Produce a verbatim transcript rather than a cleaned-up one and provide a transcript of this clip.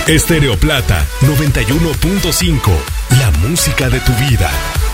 Estéreo Plata noventa y uno punto cinco. La música de tu vida.